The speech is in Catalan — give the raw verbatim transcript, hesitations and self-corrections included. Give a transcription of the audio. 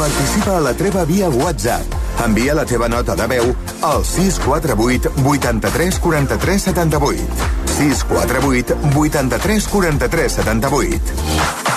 Participa a la treva via WhatsApp. Envia la teva nota de veu al sis quatre vuit vuitanta-tres quaranta-tres setanta-vuit. sis quatre vuit vuitanta-tres quaranta-tres setanta-vuit.